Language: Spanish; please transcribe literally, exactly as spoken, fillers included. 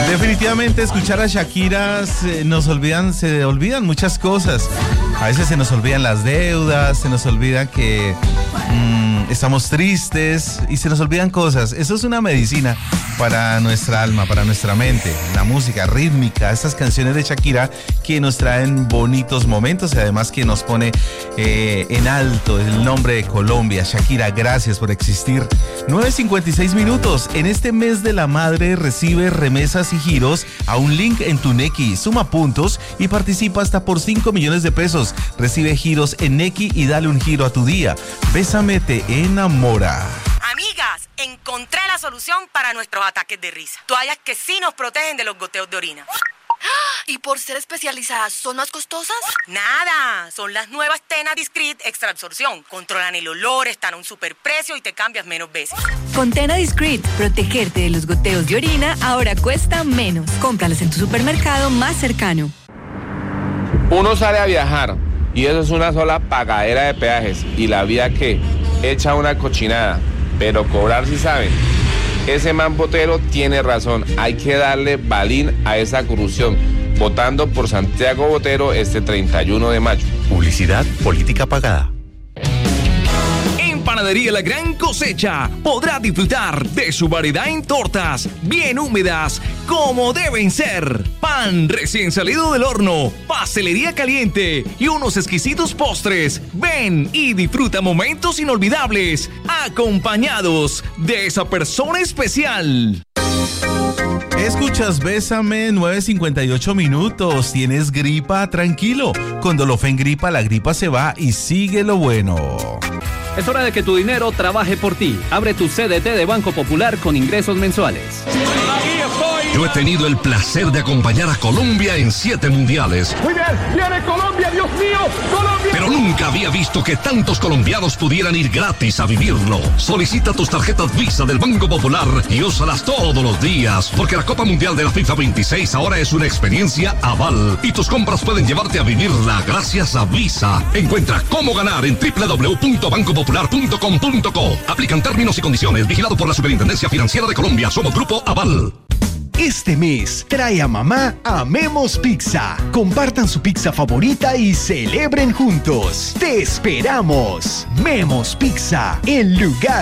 Definitivamente escuchar a Shakira se nos olvidan, se olvidan muchas cosas. A veces se nos olvidan las deudas, se nos olvidan que mmm, estamos tristes y se nos olvidan cosas. Eso es una medicina para nuestra alma, para nuestra mente. La música rítmica, estas canciones de Shakira que nos traen bonitos momentos y además que nos pone eh, en alto el nombre de Colombia. Shakira, gracias por existir. nueve cincuenta y seis minutos. En este mes de la madre recibe remesas y giros a un link en tu Nequi. Suma puntos y participa hasta por cinco millones de pesos. Recibe giros en Nequi y dale un giro a tu día. Bésame te enamora. Amigas, encontré la solución para nuestros ataques de risa. Toallas que sí nos protegen de los goteos de orina. ¿Y por ser especializadas son más costosas? Nada, son las nuevas Tena Discreet Extra Absorción. Controlan el olor, están a un superprecio y te cambias menos veces. Con Tena Discreet, protegerte de los goteos de orina ahora cuesta menos. Cómpralas en tu supermercado más cercano. Uno sale a viajar y eso es una sola pagadera de peajes y la vía que echa una cochinada, pero cobrar sí saben. Ese man Botero tiene razón, hay que darle balín a esa corrupción, votando por Santiago Botero este treinta y uno de mayo. Publicidad política pagada. Panadería La Gran Cosecha podrá disfrutar de su variedad en tortas, bien húmedas, como deben ser. Pan recién salido del horno, pastelería caliente y unos exquisitos postres. Ven y disfruta momentos inolvidables, acompañados de esa persona especial. Escuchas Bésame, nueve cincuenta y ocho minutos. ¿Tienes gripa? Tranquilo. Con Dolofen Gripa, la gripa se va y sigue lo bueno. Es hora de que tu dinero trabaje por ti. Abre tu C D T de Banco Popular con ingresos mensuales. Yo he tenido el placer de acompañar a Colombia en siete mundiales. Muy bien, viene Colombia, Dios mío, Colombia. Pero nunca había visto que tantos colombianos pudieran ir gratis a vivirlo. Solicita tus tarjetas Visa del Banco Popular y úsalas todos los días, porque la Copa Mundial de la FIFA veintiséis ahora es una experiencia aval y tus compras pueden llevarte a vivirla gracias a Visa. Encuentra cómo ganar en doble u doble u doble u punto banco popular punto com punto co. Aplican términos y condiciones. Vigilado por la Superintendencia Financiera de Colombia. Somos Grupo Aval. Este mes, trae a mamá a Memo's Pizza. Compartan su pizza favorita y celebren juntos. ¡Te esperamos! Memo's Pizza, el lugar